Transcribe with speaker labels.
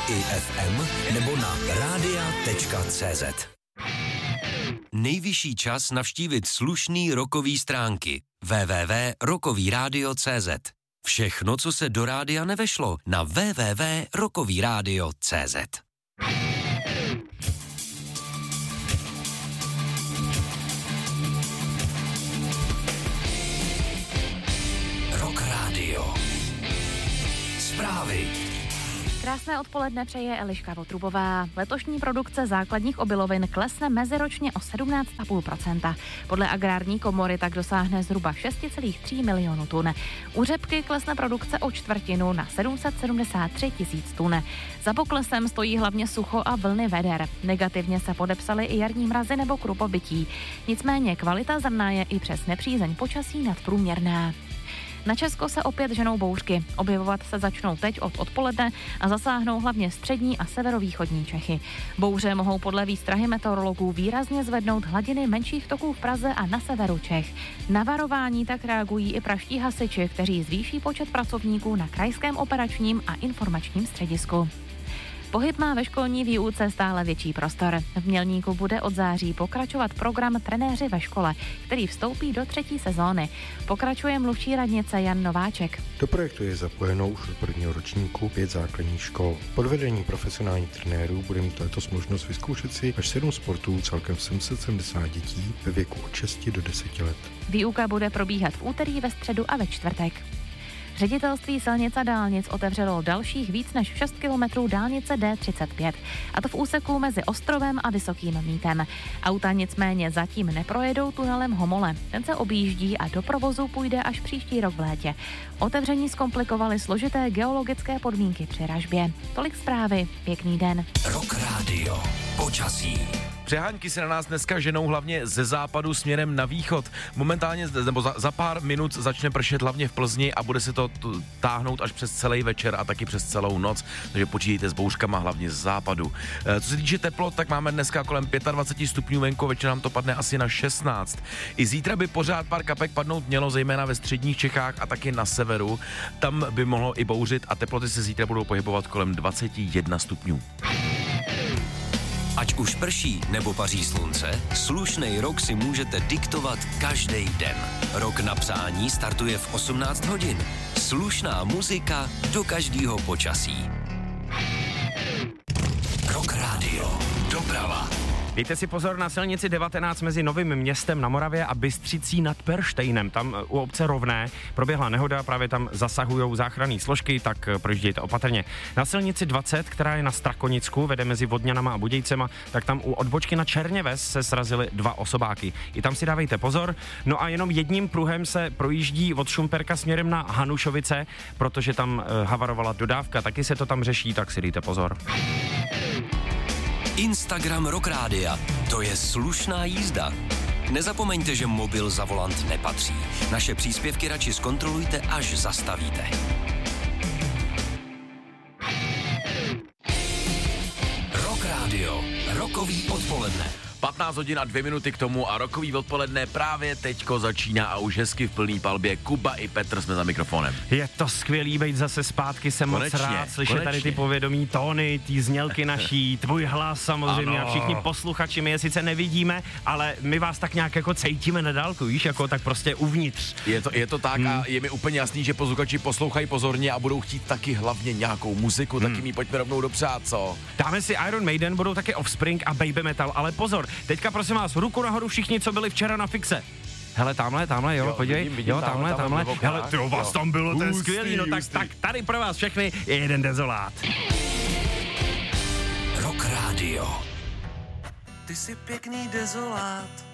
Speaker 1: i FM nebo na radia.cz. Nejvyšší čas navštívit slušný rockový stránky www.rockovyradio.cz. Všechno, co se do rádia nevešlo, na www.rockovyradio.cz. Rock Radio. Zprávy.
Speaker 2: Krásné odpoledne přeje Eliška Votrubová. Letošní produkce základních obilovin klesne meziročně o 17,5%. Podle agrární komory tak dosáhne zhruba 6,3 milionů tun. U řepky klesne produkce o čtvrtinu na 773 tisíc tun. Za poklesem stojí hlavně sucho a vlny veder. Negativně se podepsaly i jarní mrazy nebo krupobytí. Nicméně kvalita zrna je i přes nepřízeň počasí nadprůměrná. Na Česko se opět ženou bouřky. Objevovat se začnou teď od odpoledne a zasáhnou hlavně střední a severovýchodní Čechy. Bouře mohou podle výstrahy meteorologů výrazně zvednout hladiny menších toků v Praze a na severu Čech. Na varování tak reagují i pražští hasiči, kteří zvýší počet pracovníků na krajském operačním a informačním středisku. Pohyb má ve školní výuce stále větší prostor. V Mělníku bude od září pokračovat program Trenéři ve škole, který vstoupí do 3. sezóny. Pokračuje mluvčí radnice Jan Nováček.
Speaker 3: Do projektu je zapojeno už od prvního ročníku 5 základních škol. Pod vedením profesionálních trenérů bude mít letos možnost vyzkoušet si až 7 sportů, celkem 770 dětí ve věku od 6 do 10 let.
Speaker 2: Výuka bude probíhat v úterý, ve středu a ve čtvrtek. Ředitelství silnic a dálnic otevřelo dalších víc než 6 kilometrů dálnice D35, a to v úseku mezi Ostrovem a Vysokým Mýtem. Auta nicméně zatím neprojedou tunelem Homole. Ten se objíždí a do provozu půjde až příští rok v létě. Otevření zkomplikovaly složité geologické podmínky při ražbě. Tolik zprávy, pěkný den.
Speaker 1: Rock Radio. Počasí.
Speaker 4: Přehánky se na nás dneska ženou hlavně ze západu směrem na východ. Momentálně, nebo za pár minut začne pršet hlavně v Plzni a bude se to táhnout až přes celý večer a taky přes celou noc, takže počítejte s bouřkama hlavně z západu. Co se týče teplot, tak máme dneska kolem 25 stupňů venku, večer nám to padne asi na 16. I zítra by pořád pár kapek padnout mělo, zejména ve středních Čechách a taky na severu. Tam by mohlo i bouřit a teploty se zítra budou pohybovat kolem 21 stupňů.
Speaker 1: Ať už prší nebo paří slunce, slušnej rok si můžete diktovat každý den. Rok na přání startuje v 18 hodin. Slušná muzika do každého počasí. Rock Radio. Doprava.
Speaker 5: Dejte si pozor na silnici 19 mezi Novým Městem na Moravě a Bystřicí nad Perštejnem. Tam u obce Rovné proběhla nehoda, právě tam zasahujou záchranné složky, tak projíždějte opatrně. Na silnici 20, která je na Strakonicku, vede mezi Vodňanama a Budějcema, tak tam u odbočky na Černěves se srazily 2 osobáky. I tam si dávejte pozor. No a jenom jedním pruhem se projíždí od Šumperka směrem na Hanušovice, protože tam havarovala dodávka, taky se to tam řeší, tak si dejte pozor.
Speaker 1: Instagram Rock Rádia. To je slušná jízda. Nezapomeňte, že mobil za volant nepatří. Naše příspěvky radši zkontrolujte, až zastavíte. Rock Radio. Rockový odpoledne.
Speaker 4: 15 hodin a 2 minuty k tomu a rockový odpoledne právě teďko začíná a už hezky v plný palbě. Kuba i Petr jsme za mikrofonem.
Speaker 5: Je to skvělý být zase zpátky, jsem moc rád slyšet tady ty povědomí tóny, ty znělky naší, tvůj hlas samozřejmě. Ano. A všichni posluchači, my je sice nevidíme, ale my vás tak nějak jako cítíme na dálku, víš, jako tak prostě uvnitř.
Speaker 4: Je to tak a je mi úplně jasný, že posluchači poslouchají pozorně a budou chtít taky hlavně nějakou muziku, taky mi pojďme rovnou dopřát, co?
Speaker 5: Dáme si Iron Maiden, budou taky Offspring a Baby Metal, ale pozor, teďka prosím vás, ruku nahoru všichni, co byli včera na Fixe. Hele, tamhle, jo, podívej,
Speaker 4: vidím,
Speaker 5: jo, tamhle. Hele, tyjo, vás tam bylo, to je skvělý, no tak tady pro vás všechny je jeden dezolát.
Speaker 1: Rock Radio.
Speaker 6: Ty jsi pěkný dezolát,